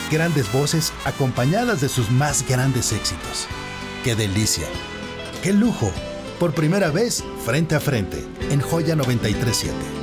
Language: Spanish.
grandes voces acompañadas de sus más grandes éxitos. ¡Qué delicia! ¡Qué lujo! Por primera vez, frente a frente, en Joya 93.7.